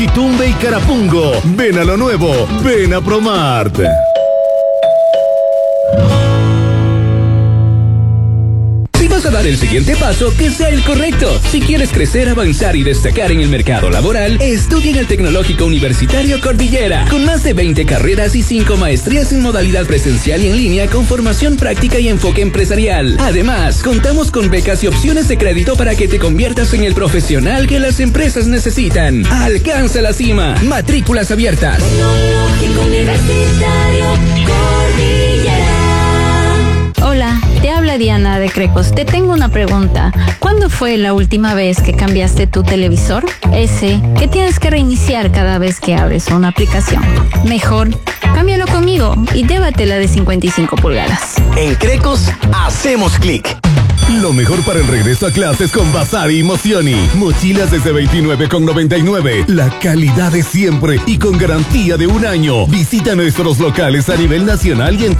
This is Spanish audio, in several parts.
Quitumbe y Carapungo. Ven a lo nuevo, ven a Promart. Si vas a dar el siguiente paso, que sea el correcto. Si quieres crecer, avanzar y destacar en el mercado laboral, estudia en el Tecnológico Universitario Cordillera, con más de 20 carreras y 5 maestrías en modalidad presencial y en línea con formación práctica y enfoque empresarial. Además, contamos con becas y opciones de crédito para que te conviertas en el profesional que las empresas necesitan. Alcanza la cima. Matrículas abiertas. Tecnológico Universitario Cordillera. Hola, te habla Diana de Crecos. Te tengo una pregunta. ¿Cuándo fue la última vez que cambiaste tu televisor? Ese que tienes que reiniciar cada vez que abres una aplicación. Mejor, cámbialo conmigo y llévatela de 55 pulgadas. En Crecos, hacemos clic. Lo mejor para el regreso a clases con Basari y Mozioni. Mochilas desde $29,99. La calidad de siempre y con garantía de 1 año. Visita nuestros locales a nivel nacional y en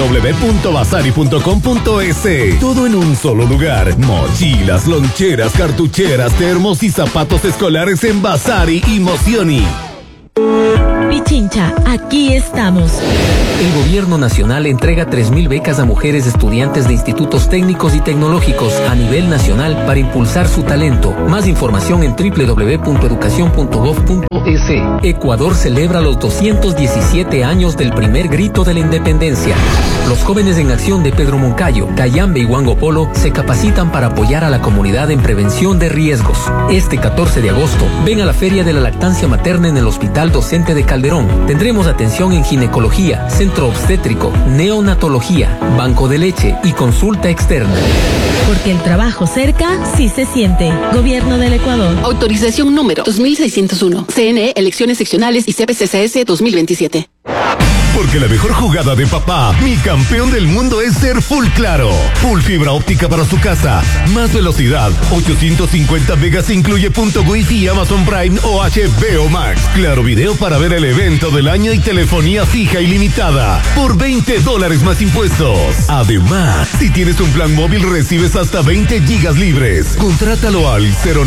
www.basari.com.es. Todo en un solo lugar. Mochilas, loncheras, cartucheras, termos y zapatos escolares en Basari y Mozioni. Pichincha, aquí estamos. El gobierno nacional entrega 3,000 becas a mujeres estudiantes de institutos técnicos y tecnológicos a nivel nacional para impulsar su talento. Más información en www.educacion.gov.es. Ecuador celebra los 217 años del primer grito de la independencia. Los jóvenes en acción de Pedro Moncayo, Cayambe y Huango Polo se capacitan para apoyar a la comunidad en prevención de riesgos. Este 14 de agosto, ven a la Feria de la Lactancia Materna en el Hospital Docente de Calderón. Tendremos atención en ginecología, centro obstétrico, neonatología, banco de leche y consulta externa. Porque el trabajo cerca sí se siente. Gobierno del Ecuador. Autorización número 2601. CNE, elecciones seccionales y CPCCS 2027. Porque la mejor jugada de papá, mi campeón del mundo, es ser Full Claro. Full fibra óptica para su casa. Más velocidad. 850 megas incluye punto Wi-Fi, Amazon Prime o HBO Max. Claro Video para ver el evento del año y telefonía fija ilimitada. Por $20 más impuestos. Además, si tienes un plan móvil recibes hasta 20 gigas libres. Contrátalo al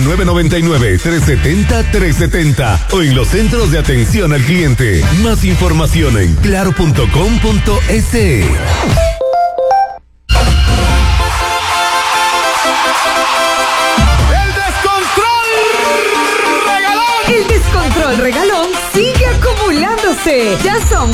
0999-370-370 o en los centros de atención al cliente. Más información en claro.com.es. El descontrol regalón sigue acumulándose. Ya son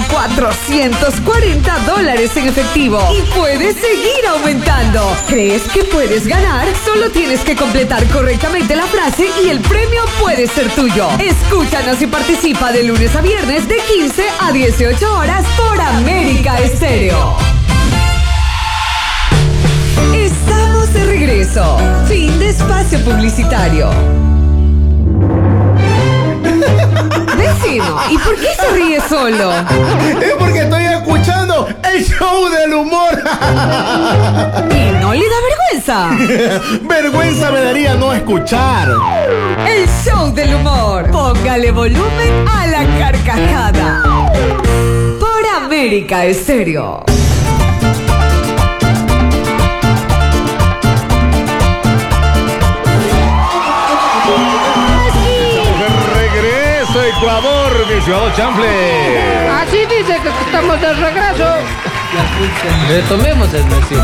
$440 en efectivo y puedes seguir aumentando. ¿Crees que puedes ganar? Solo tienes que completar correctamente la frase y el premio puede ser tuyo. Escúchanos y participa de lunes a viernes de 15 a 18 horas por América Estéreo. Estamos de regreso. Fin de espacio publicitario. Vecino, ¿y por qué se ríe solo? Es porque estoy escuchando el show del humor. ¿Y no le da vergüenza? Vergüenza me daría no escuchar. El show del humor. Póngale volumen a la carcajada. Por América Estéreo. Ecuador, mi ciudadano Chanfle. Así dice que estamos de regreso. Retomemos el mención.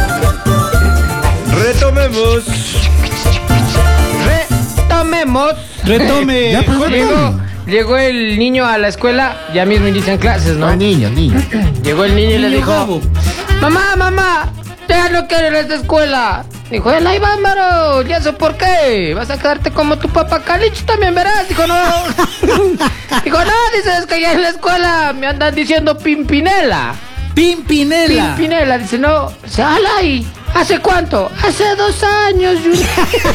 Retome. Llegó el niño a la escuela, ya mismo inician clases, ¿no? Niño. Llegó el niño y le dijo: mamá, ya no quiero ir a esta escuela. Dijo él: ahí va, Maro, ya sé por qué. Vas a quedarte como tu papá Calich, también verás. Dijo: no. Dijo: no, dices que ya en la escuela me andan diciendo Pimpinela. Pimpinela, dice: no, sal ahí. ¿Hace cuánto? Hace 2 años, Junior.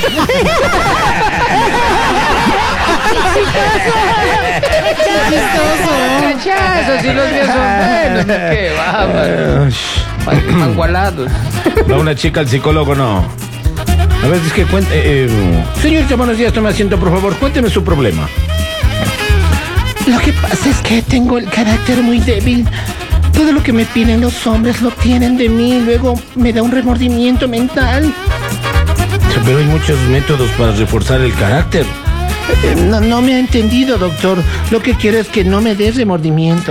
Cachazo, si los míos son buenos. ¿Qué va, mangualados? Va una chica al psicólogo, no. A ver, es que cuente. Señorita, buenos días, tome asiento, por favor. Cuénteme su problema. Lo que pasa es que tengo el carácter muy débil. Todo lo que me piden los hombres lo obtienen de mí. Luego me da un remordimiento mental. Pero hay muchos métodos para reforzar el carácter. No me ha entendido, doctor. Lo que quiero es que no me dé remordimiento.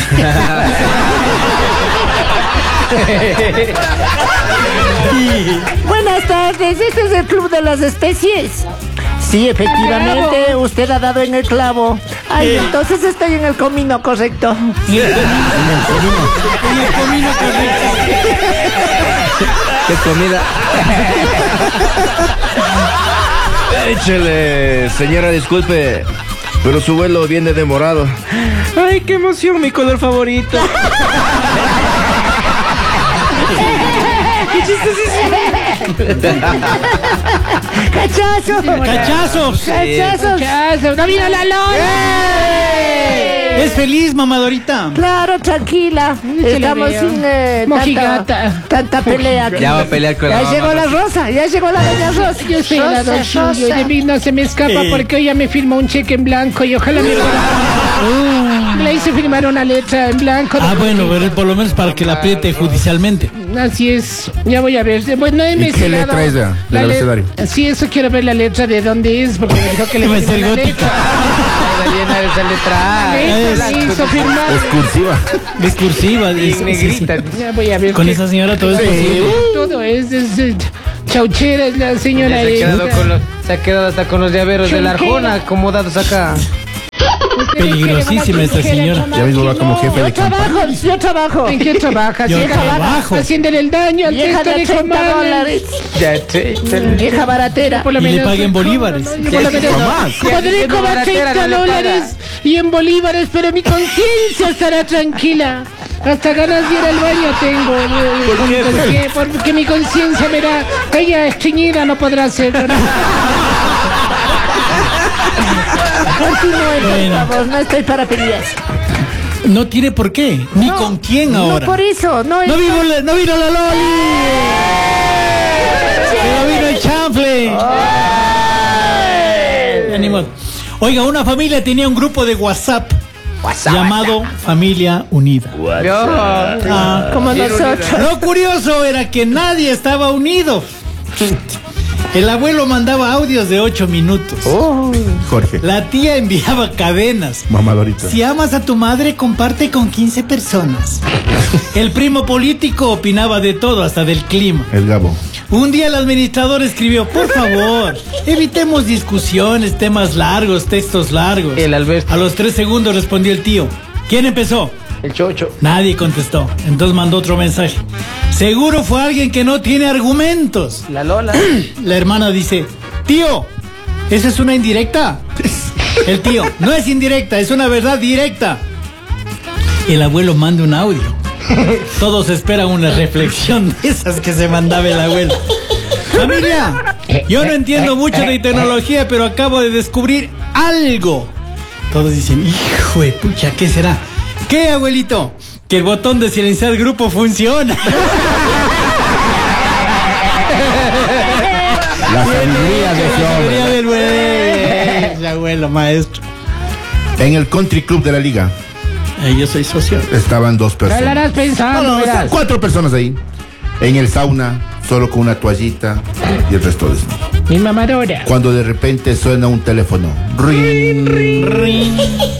Buenas tardes, este es el Club de las Especies. Sí, efectivamente, usted ha dado en el clavo. Ay, entonces estoy en el comino correcto. En el comino correcto. ¿Qué comida? Échale, señora, disculpe, pero su vuelo viene demorado. Ay, qué emoción, mi color favorito. ¡Qué chistosísimo! ¡Cachazo! ¡Cachazos! ¡Cachazos! ¡No vino la lona! ¿Es feliz, mamadorita? Claro, tranquila. Estamos sin tanta pelea aquí. Ya va a pelear con la Ya llegó la Rosa, ya llegó la doña Rosa. Yo soy la doña. De mí no se me escapa porque ella me firmó un cheque en blanco y ojalá me le hice firmar una letra en blanco. Bueno, pero por lo menos para que la apriete judicialmente. Así es, ya voy a ver. Bueno, he ¿Y qué letra es del abecedario? Sí, eso quiero ver la letra de dónde es, porque me dijo que le va a ser gótica. Llena esa letra. Hizo firmar. Discursiva. Negrita. Ya voy a ver. Con esa señora todo es posible. Todo es chauchera, es la señora. Se ha quedado hasta con los llaveros de la Arjona acomodados acá. Peligrosísima esta señora. Ya mismo va como jefe de campaña. Yo trabajo. ¿En qué trabajas? Yo trabajo. Haciéndole el daño al Vieja texto de de $30. Vieja baratera. Y le paguen bolívares. Podré cobrar $30 y en bolívares, pero mi conciencia estará tranquila. Hasta ganas de ir al baño tengo. Porque mi conciencia me da. Ella estreñida no podrá hacerlo. Continúe, por favor, no estoy para peleas. No tiene por qué, ni con quién ahora. No, por eso, no vino la Loli. Pero vino el chanfle. Ni modo. Oiga, una familia tenía un grupo de WhatsApp llamado Familia Unida. Como nosotros. Lo curioso era que nadie estaba unido. El abuelo mandaba audios de 8 minutos. Jorge. La tía enviaba cadenas. Mamadorita. Si amas a tu madre, comparte con 15 personas. El primo político opinaba de todo, hasta del clima. El Gabo. Un día el administrador escribió: por favor, evitemos discusiones, temas largos, textos largos. El Alberto. A los 3 segundos respondió el tío. ¿Quién empezó? El Chocho. Nadie contestó. Entonces mandó otro mensaje. Seguro fue alguien que no tiene argumentos. La Lola. La hermana dice: tío, ¿esa es una indirecta? El tío: no es indirecta, es una verdad directa. El abuelo manda un audio. Todos esperan una reflexión de esas que se mandaba el abuelo. Familia, yo no entiendo mucho de tecnología, pero acabo de descubrir algo. Todos dicen: hijo de pucha, ¿qué será? ¿Qué, abuelito? Que el botón de silenciar grupo funciona. La sabiduría de ese hombre. Del güey. Abuelo, maestro. En el Country Club de la Liga. Yo soy socio. Estaban 2 personas. Ya la harás pensando, estaban 4 personas ahí. En el sauna, solo con una toallita y el resto desnudo. Mi mamadora. Cuando de repente suena un teléfono. Ring, ring, ring.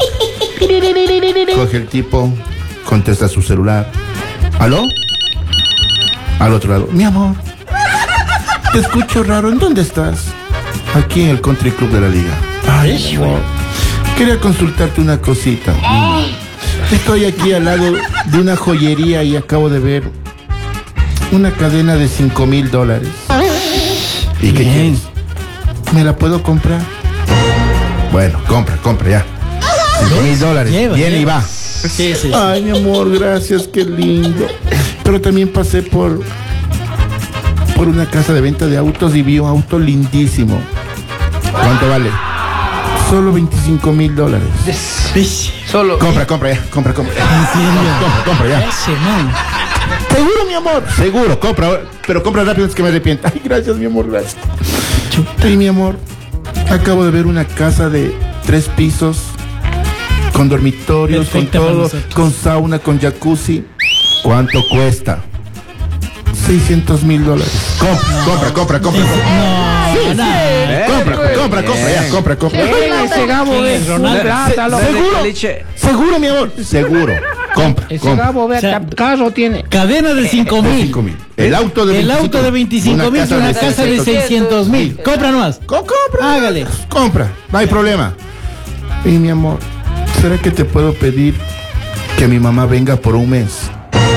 Coge el tipo, contesta su celular. ¿Aló? Al otro lado: mi amor, te escucho raro, ¿en dónde estás? Aquí en el Country Club de la Liga. Ay, amor, quería consultarte una cosita. Estoy aquí al lado de una joyería y acabo de ver una cadena de $5,000. ¿Y qué quieres? ¿Me la puedo comprar? Bueno, compra ya. $5,000. Viene y va. Sí. Ay, mi amor, gracias, qué lindo. Pero también pasé por una casa de venta de autos y vi un auto lindísimo. ¿Cuánto vale? Solo $25,000. Solo. Compra ya. Compra ya. ¿Seguro, mi amor? Seguro, compra. Pero compra rápido antes que me arrepienta. Ay, gracias, mi amor, gracias. Ay, mi amor, acabo de ver una casa de 3 pisos. Con dormitorios, perfecta, con todo, con sauna, con jacuzzi. ¿Cuánto cuesta? $600,000. Compra. No, Compra. Ese Gabo es Seguro, mi amor. Seguro. Compra. Ese Gabo, vea, carro tiene. Cadena de 5,000. El auto de 25,000 y una casa de 600,000. Compra nomás. Compra. Hágale. Compra. No hay problema. Y mi amor, ¿será que te puedo pedir que mi mamá venga por un mes?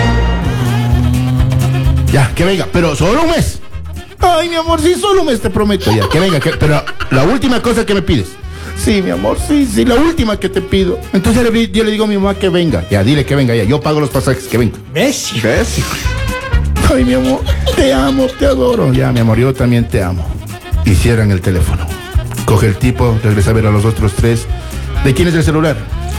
Ya, que venga, pero solo un mes. Ay, mi amor, sí, solo un mes, te prometo. Ya, que venga, pero la última cosa que me pides. Sí, mi amor, sí, la última que te pido. Entonces yo le digo a mi mamá que venga. Ya, dile que venga, ya. Yo pago los pasajes, que venga. ¿Ves? Ay, mi amor, te amo, te adoro. Ya, mi amor, yo también te amo. Y cierran el teléfono. Coge el tipo, regresa a ver a los otros tres. ¿De quién es el celular?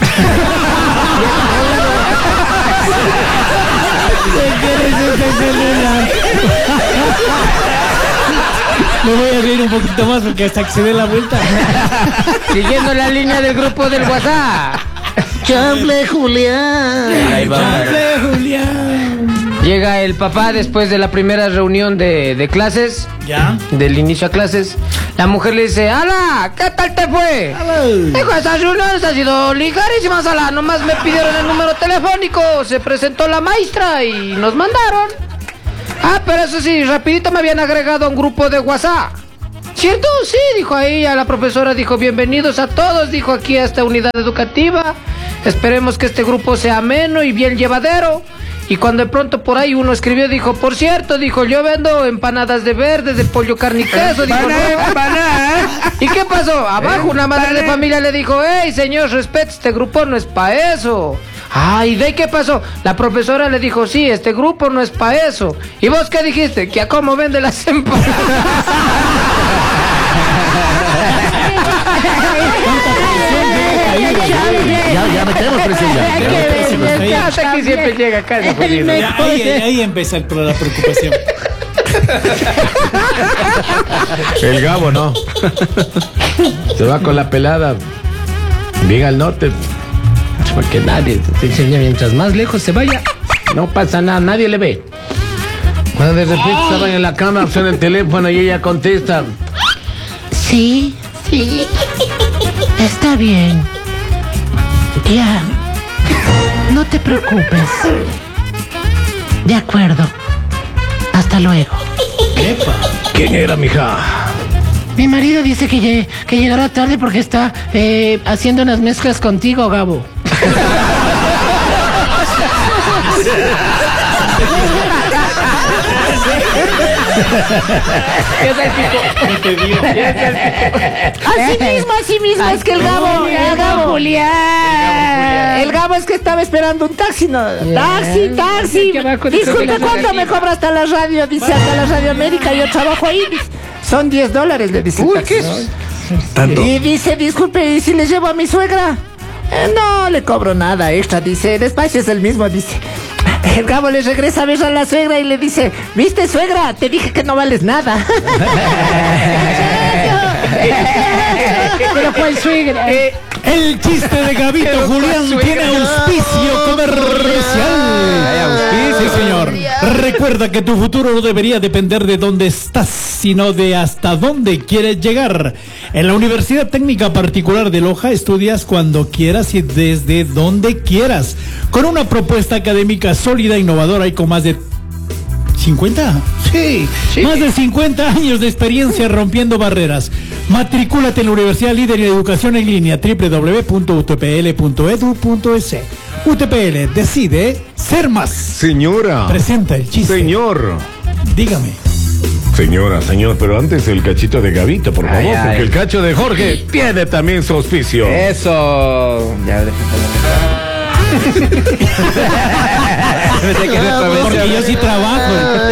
Me voy a reír un poquito más porque hasta que se dé la vuelta. Siguiendo la línea del grupo del WhatsApp. Chamble Julián. Chamble Julián. Llega el papá después de la primera reunión de clases. Ya. Del inicio a clases. La mujer le dice: ¡Hala! ¿Qué tal te fue? Dijo: esas reuniones han sido ligerísimas, hala. Nomás me pidieron el número telefónico. Se presentó la maestra y nos mandaron. Ah, pero eso sí, rapidito me habían agregado a un grupo de WhatsApp. ¿Cierto? Sí, dijo ahí a la profesora, dijo: bienvenidos a todos, dijo, aquí a esta unidad educativa. Esperemos que este grupo sea ameno y bien llevadero. Y cuando de pronto por ahí uno escribió, dijo: por cierto, dijo, yo vendo empanadas de verde, de pollo, carne y queso. Dijo: ¿y qué pasó? Abajo una madre de familia le dijo: hey, señor, respete, este grupo no es pa' eso. Ay, ¿de qué pasó? La profesora le dijo: sí, este grupo no es pa' eso. ¿Y vos qué dijiste? Que a cómo vende las empanadas. Ya metemos presión ya. Hasta aquí siempre llega casi. Ahí empieza la preocupación. El Gabo, ¿no? Se va con la pelada bien al norte. Porque nadie te enseña, mientras más lejos se vaya, no pasa nada, nadie le ve. Cuando de repente estaban en la cama, suena el teléfono y ella contesta: Sí, está bien. Ya, no te preocupes. De acuerdo. Hasta luego. ¿Epa? ¿Quién era, mija? Mi marido dice que llegará tarde porque está haciendo unas mezclas contigo, Gabo. Así mismo, es que el Gabo Julián. El Gabo es que estaba esperando un taxi, ¿no? Taxi. Disculpe, ¿cuánto me cobra hasta la radio? Dice, hasta la Radio América, yo trabajo ahí. Son $10, le dice. Uy, ¿qué es? ¿Tanto? Y dice: disculpe, ¿y si le llevo a mi suegra? No le cobro nada extra, dice. El espacio es el mismo, dice. El Gabo le regresa a ver a la suegra y le dice: ¿viste, suegra? Te dije que no vales nada. Pero ¿cuál suegra? El chiste de Gabito Julián tiene auspicio comercial. Sí, señor. Recuerda que tu futuro no debería depender de dónde estás, sino de hasta dónde quieres llegar. En la Universidad Técnica Particular de Loja estudias cuando quieras y desde donde quieras, con una propuesta académica sólida, innovadora y con más de 50. Sí, más de 50 años de experiencia rompiendo barreras. Matricúlate en la Universidad Líder en Educación en Línea, www.utpl.edu.es. UTPL decide ser más. Señora. Presenta el chiste. Señor. Dígame. Señora, señor, pero antes el cachito de Gabito, por favor, porque el cacho de Jorge tiene también su auspicio. Eso. Ya, porque yo sí trabajo.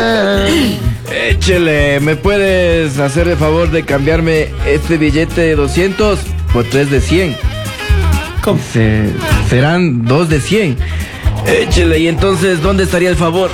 Échele, ¿me puedes hacer el favor de cambiarme este billete de 200 por 3 de 100? ¿Cómo? Serán 2 de 100. Échele, y entonces, ¿dónde estaría el favor?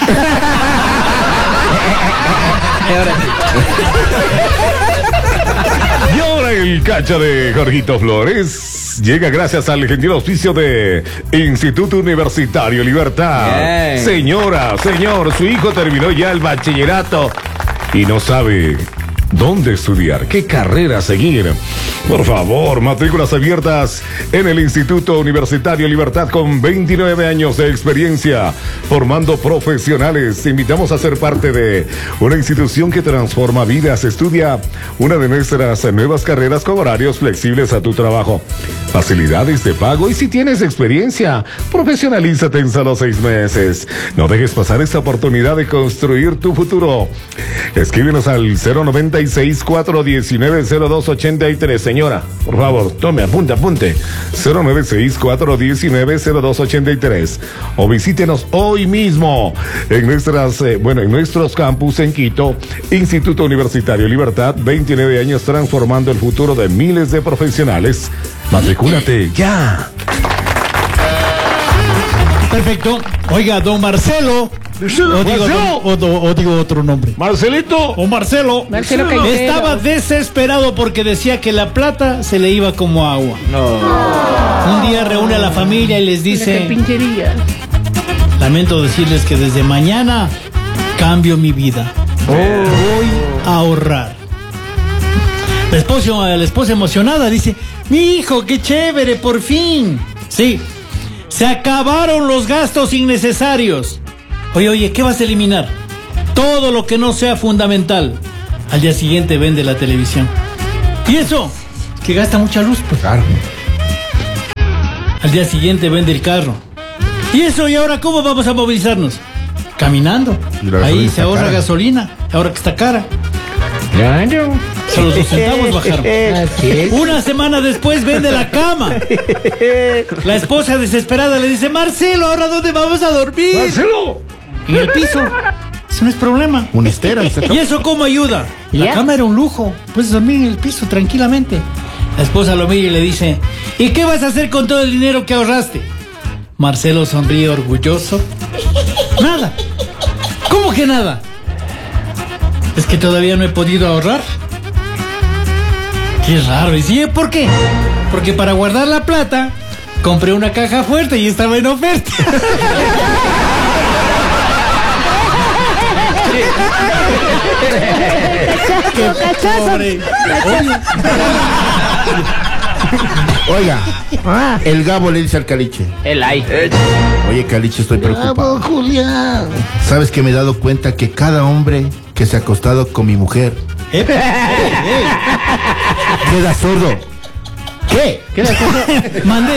Y ahora el cacho de Jorgito Flores llega gracias al gentil auspicio de Instituto Universitario Libertad. Señora, señor, su hijo terminó ya el bachillerato y no sabe ¿Dónde estudiar? ¿Qué carrera seguir? Por favor, matrículas abiertas en el Instituto Universitario Libertad con 29 años de experiencia formando profesionales. Te invitamos a ser parte de una institución que transforma vidas. Estudia una de nuestras nuevas carreras con horarios flexibles a tu trabajo, facilidades de pago y si tienes experiencia, profesionalízate en solo 6 meses. No dejes pasar esta oportunidad de construir tu futuro. Escríbenos al 096-419-0283. Señora, por favor, tome, apunte. 096-419-0283. O visítenos hoy mismo en en nuestros campus en Quito, Instituto Universitario Libertad, 29 años transformando el futuro de miles de profesionales. Matricúlate ya. Perfecto. Oiga, don Marcelo. O digo otro nombre. Marcelito. O Marcelo. Estaba desesperado porque decía que la plata se le iba como agua. No. Un día reúne a la familia y les dice: ¡Qué pinchería! Lamento decirles que desde mañana cambio mi vida. Voy a ahorrar. La esposa emocionada dice: mi hijo, qué chévere, por fin. Sí, se acabaron los gastos innecesarios. Oye, ¿qué vas a eliminar? Todo lo que no sea fundamental. Al día siguiente vende la televisión. ¿Y eso? Que gasta mucha luz, pues. Claro. Al día siguiente vende el carro. ¿Y eso? ¿Y ahora cómo vamos a movilizarnos? Caminando. Ahí se ahorra gasolina, ahora que está cara. Solo 2 centavos bajaron. Una semana después vende la cama. La esposa desesperada le dice: Marcelo, ¿ahora dónde vamos a dormir? ¡Marcelo! En el piso. Eso no es problema. Una estera. ¿Y eso cómo ayuda? La cama era un lujo. Puedes dormir en el piso tranquilamente. La esposa lo mira y le dice: ¿y qué vas a hacer con todo el dinero que ahorraste? Marcelo sonríe orgulloso. Nada. ¿Cómo que nada? Es que todavía no he podido ahorrar. Qué raro. ¿Y sí? ¿Por qué? Porque para guardar la plata compré una caja fuerte y estaba en oferta. ¡Qué pobre! Oiga, el Gabo le dice al Caliche: oye, Caliche, estoy preocupado. Julián. ¿Sabes que me he dado cuenta que cada hombre que se ha acostado con mi mujer queda sordo? ¿Qué? ¿Queda sordo? Mandé.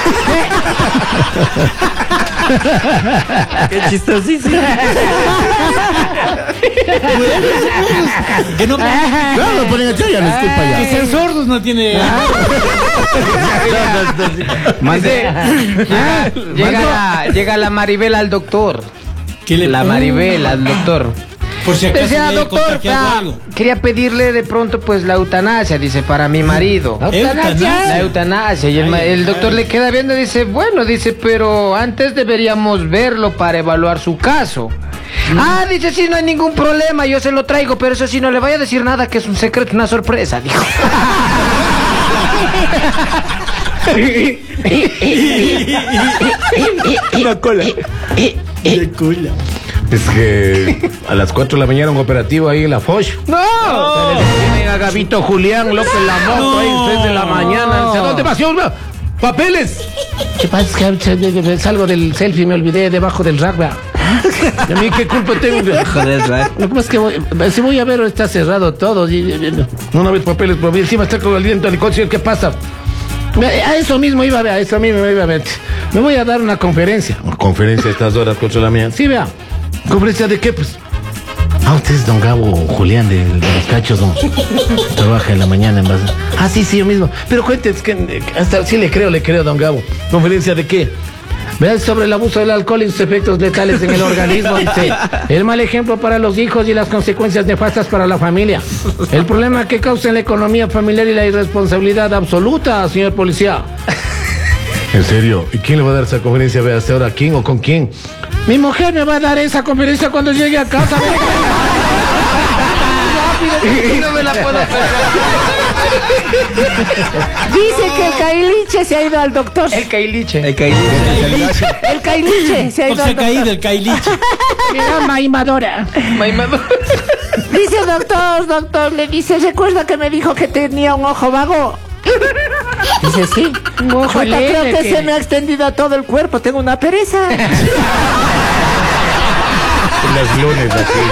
Qué chistosísimo. Que no claro, ponen a echar ya la disculpa ya. Que ser sordos no tiene. Mandé. Llega la Maribel al doctor. ¿Qué le La Maribel al doctor. Por si acaso Decía, doctor, quería pedirle de pronto pues la eutanasia, dice, para mi marido. La eutanasia. Y el doctor le queda viendo y dice: bueno, dice, pero antes deberíamos verlo para evaluar su caso. Dice, sí, no hay ningún problema, yo se lo traigo, pero eso sí, no le vaya a decir nada, que es un secreto, una sorpresa, dijo. Una cola. De cola. Es que a las 4 de la mañana un operativo ahí en la Foch. ¡No! Tienen a Gabito Julián López la moto ahí 6 de la mañana. Dice: ¿dónde vas? ¡Papeles! ¿Qué pasa? Es que salgo del selfie y me olvidé debajo del rack, ¿verdad? ¿Y a mí qué culpa tengo? Joder, lo que pasa es que si voy a ver, está cerrado todo. Una vez papeles, por mí encima está con el diente del coche. ¿Qué pasa? A eso mismo iba a ver, Me voy a dar una conferencia. ¿Una conferencia a estas horas, 8 de la mañana? Sí, vea. ¿Conferencia de qué, pues? Usted es don Gabo Julián de los cachos, ¿no? Trabaja en la mañana en base. Sí, yo mismo. Pero cuente, es que hasta sí le creo, don Gabo. ¿Conferencia de qué? Vean sobre el abuso del alcohol y sus efectos letales en el organismo. Dice: el mal ejemplo para los hijos y las consecuencias nefastas para la familia. El problema que causa en la economía familiar y la irresponsabilidad absoluta, señor policía. ¿En serio? ¿Y quién le va a dar esa conferencia? ¿Ve hasta ahora quién o con quién? Mi mujer me va a dar esa conferencia cuando llegue a casa. No me la puedo perder. Dice que el Cailiche se ha ido al doctor. El Cailiche se ha ido al doctor. El Cailiche. Mira, maimadora. Dice, doctor, le dice, ¿recuerda que me dijo que tenía un ojo vago? Dice, sí. Creo que se me ha extendido a todo el cuerpo, tengo una pereza. Los lunes así.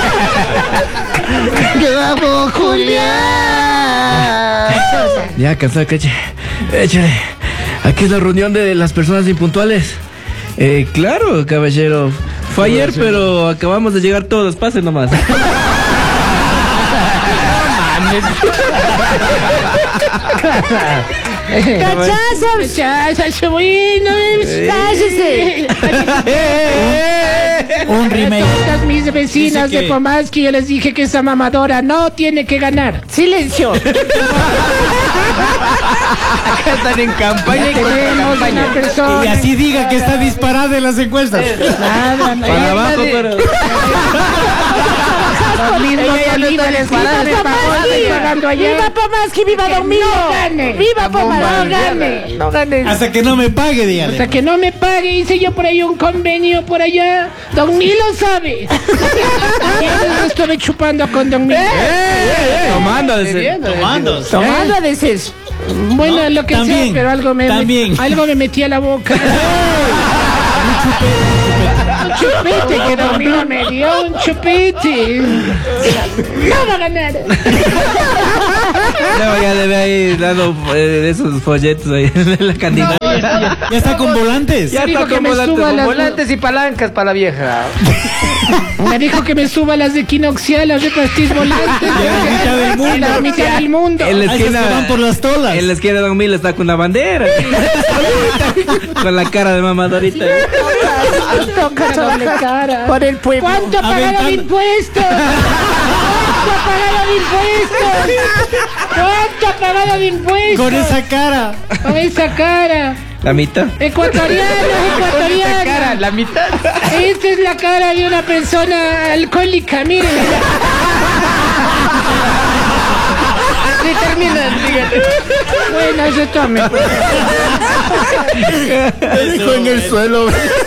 ¡Vamos, Julián! Ya, cansado, caché. Échale. Aquí es la reunión de las personas impuntuales. Claro, caballero. Fue ayer, pero acabamos de llegar todos. Pasen nomás. ¡Cachazo, bueno! ¡Cállese! Un remake. Todas mis vecinas de Pomaski, yo les dije que esa mamadora no tiene que ganar. ¡Silencio! Acá están en campaña y tenemos una persona. Y así diga que está disparada en las encuestas. Nada, para abajo, pero... ¡Viva Pomaski, viva Don Milo! ¡Viva Pomaski! No gane. Hasta que no me pague, dígale. Hasta que no me pague, hice yo por ahí un convenio por allá. Don Milo sabe. Yo estuve chupando con Don Milo. Tomando a veces. Bueno, lo que sea, pero algo me metí a la boca. Un chupete que Don Milo me dio, un chupete. No va a ganar. No, ya debe ahí dando esos folletos ahí de la candidata. Ya está con volantes. Ya está con volantes y palancas para la vieja. Me dijo que me suba las de Quinoxial, las de Pastis volantes. La mitad del mundo. En la esquina van por las tolas. En la esquina de Don Milo está con una bandera. Con la cara de mamadorita. Cara. Por el pueblo. ¿Cuánto ha pagado de impuestos? ¿Cuánto ha pagado de impuestos? Con esa cara. Con esa cara. ¿La mitad? Ecuatoriana. Cara, la mitad. Esta es la cara de una persona alcohólica, miren. Así terminan, fíjate. Bueno, eso tome. Dijo en el suelo.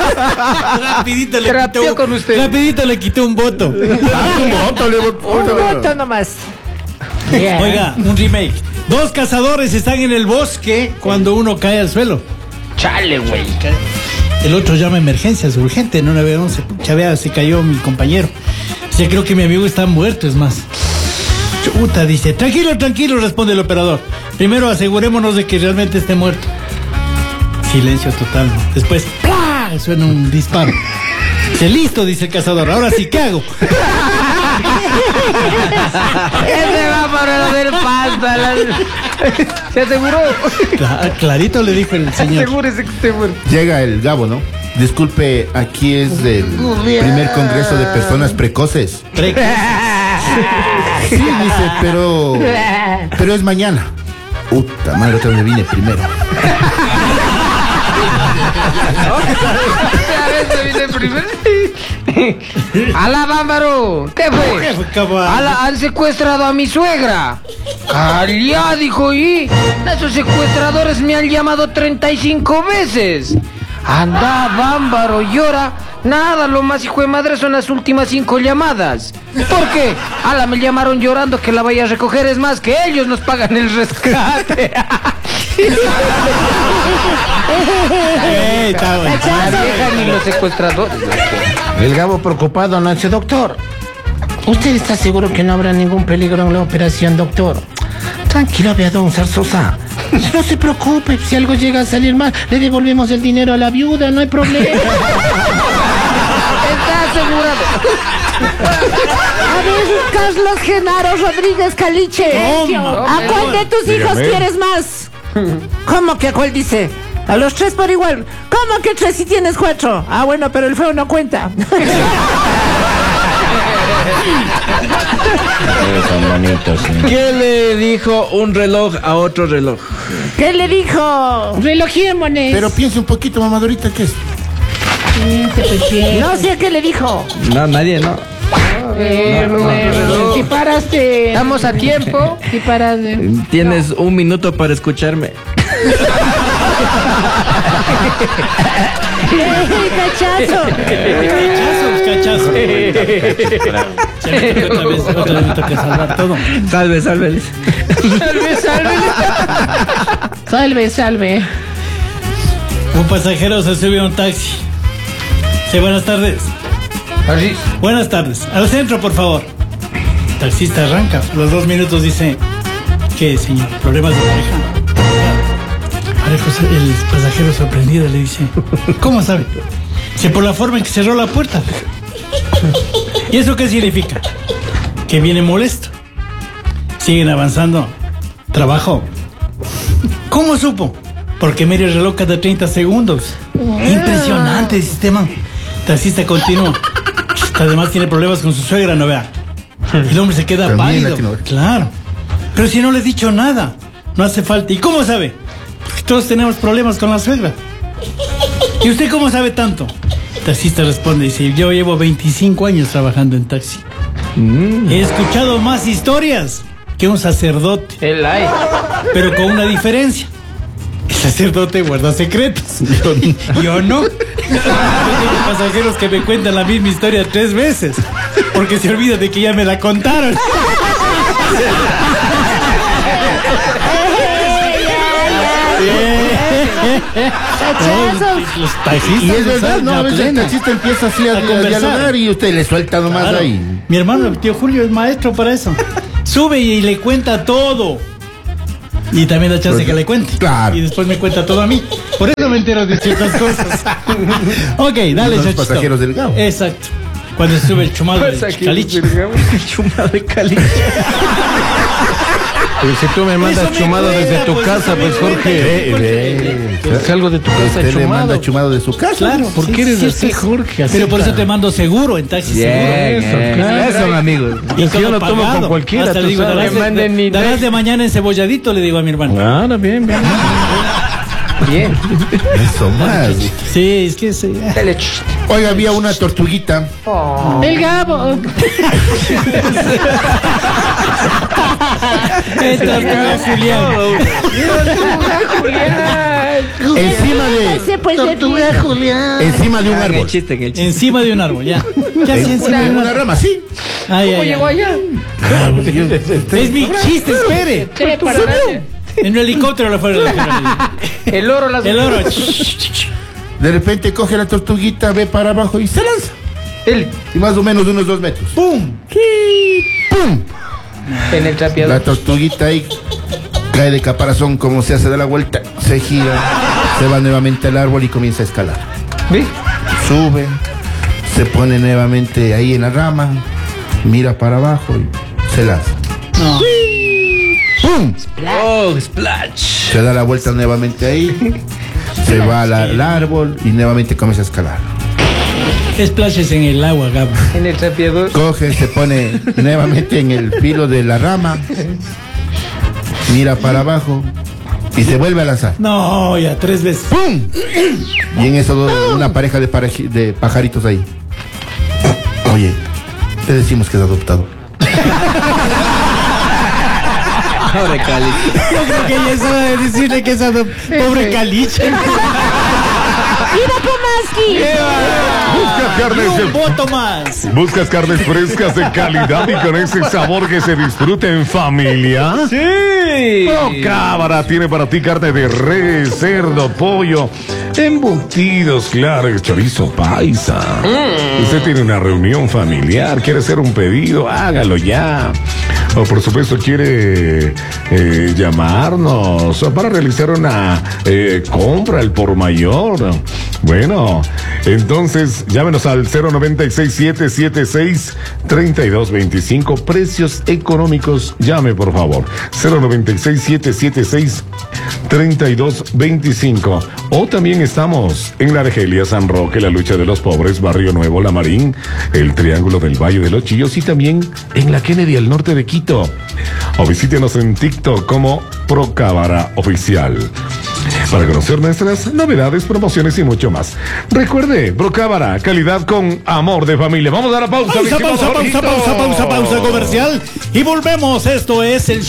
Rapidito le quitó un voto. Un voto nomás. Oiga, un remake. Dos cazadores están en el bosque cuando uno cae al suelo. Chale, güey. El otro llama a emergencias, urgente, no 911. Chavea, se cayó mi compañero. Dice, creo que mi amigo está muerto, es más. Chuta, dice, tranquilo, responde el operador. Primero asegurémonos de que realmente esté muerto. Silencio total. Después, ¡plá! Suena un disparo. Dice, listo, dice el cazador. Ahora sí, ¿qué hago? Ese va para lo del pasta. ¿Se aseguró? Clarito le dijo el señor. Asegúrese que esté muerto. Llega el Gabo, ¿no? Disculpe, aquí es del primer congreso de personas precoces. Sí, dice, pero es mañana. Puta madre, otra vez me vine primero. ¡Ala, bámbaro! ¿Qué fue? Han secuestrado a mi suegra. ¡Calía! Dijo, y esos secuestradores me han llamado 35 veces. Anda, bámbaro, llora. Nada, lo más hijo de madre son las últimas 5 llamadas. ¿Por qué? Ala, me llamaron llorando que la vaya a recoger. Es más, que ellos nos pagan el rescate. Está bueno. La vieja ni los secuestradores. El Gabo preocupado no dice, doctor, ¿usted está seguro que no habrá ningún peligro en la operación, doctor? Tranquilo, vea, don Zarzosa. No se preocupe, si algo llega a salir mal, le devolvemos el dinero a la viuda, no hay problema. Está asegurado. A ver, Carlos Genaro Rodríguez Caliche. ¿A cuál de tus hijos quieres más? ¿Cómo que a cuál dice? A los 3 por igual. ¿Cómo que 3 si tienes 4? Ah, bueno, pero el feo no cuenta. ¿Qué le dijo un reloj a otro reloj? ¿Qué le dijo? Relojémonos. Pero piense un poquito, mamadorita, ¿qué es? No sé qué le dijo. No, nadie, no. Si paraste. Estamos a tiempo. Si paraste. Tienes 1 minuto para escucharme. ¡Cachazo! cachazo. Otra vez me toca salvar todo. Salve. Salve. Salve. Un pasajero se subió a un taxi. Sí, buenas tardes. Buenas tardes. Al centro, por favor. El taxista arranca. A los 2 minutos dice: ¿qué, señor? ¿Problemas de pareja? El pasajero sorprendido le dice: ¿cómo sabe? Si por la forma en que cerró la puerta. ¿Y eso qué significa? Que viene molesto. Siguen avanzando. Trabajo. ¿Cómo supo? Porque mire el reloj cada 30 segundos. Impresionante el sistema. Taxista continúa. Además tiene problemas con su suegra, no vea. El hombre se queda pálido. Claro. Pero si no le he dicho nada, no hace falta. ¿Y cómo sabe? Porque todos tenemos problemas con la suegra. ¿Y usted cómo sabe tanto? El taxista responde y dice: yo llevo 25 años trabajando en taxi. He escuchado más historias que un sacerdote. Pero con una diferencia. El sacerdote guarda secretos. Yo no. Yo tengo pasajeros que me cuentan la misma historia 3 veces. Porque se olvida de que ya me la contaron. Y es verdad, ¿no? A veces el taxista empieza así a dialogar y usted le suelta nomás ahí. Mi hermano, el tío Julio, es maestro para eso. Sube y le cuenta todo. Y también da chance que le cuente. Claro. Y después me cuenta todo a mí. Por eso me entero de ciertas cosas. Ok, dale, los pasajeros del Gabo. Exacto. Cuando se sube el chumado de caliche. El chumado de caliche. Pero si tú me mandas chumado desde tu casa, pues Jorge. Salgo de tu casa usted chumado. Le manda chumado de su casa. Claro. ¿Por qué eres así, Jorge? Así pero por eso te mando seguro en taxi seguro. Eso, claro. Son amigos. Y yo lo tomo con cualquiera. Hasta le digo, darás de mañana encebollladito, le digo a mi hermano. Claro, bien. Bien. Eso más. Sí, es que sí. Oiga, había una tortuguita. Oh. El Gabo. Encima de un árbol. Encima de un árbol, ya. Encima de una rama, sí. ¿Cómo llegó allá? Es mi chiste, espere. En un helicóptero lo fueron. El oro. De repente coge la tortuguita, ve para abajo y se lanza. Y más o menos unos 2 metros. ¡Pum! ¡Sí! ¡Pum! En el trapeador. La tortuguita ahí cae de caparazón, como se hace de la vuelta, se gira, se va nuevamente al árbol y comienza a escalar. ¿Sí? Sube, se pone nuevamente ahí en la rama, mira para abajo y se lanza. No. ¡Pum! Oh, splash. Se da la vuelta nuevamente ahí, se va al árbol y nuevamente comienza a escalar. Splashes en el agua, Gabo. En el trapeador. Coge, se pone nuevamente en el filo de la rama, mira para abajo y se vuelve a lanzar. No, ya 3 veces. ¡Pum! Y en eso una pareja de pajaritos ahí. Oye, te decimos que es adoptado. Pobre Caliche. Yo creo que ya es hora de decirle que es pobre Caliche. ¿Buscas carnes frescas de calidad y con ese sabor que se disfruta en familia? Sí. Procábara tiene para ti carne de res, cerdo, pollo, embutidos, claro, el chorizo paisa. Usted tiene una reunión familiar, quiere hacer un pedido, hágalo ya. O por supuesto quiere llamarnos para realizar una compra al por mayor. Bueno, entonces llámenos al 096-776-3225. Precios económicos, llame por favor. 096-776-3225. O también estamos en La Argelia, San Roque, La Lucha de los Pobres, Barrio Nuevo, La Marín, el Triángulo del Valle de los Chillos y también en la Kennedy al norte de Quito. O visítenos en TikTok como Procábara Oficial para conocer nuestras novedades, promociones y mucho más. Recuerde, Procábara, calidad con amor de familia. Vamos a dar la pausa. Pausa comercial y volvemos. Esto es el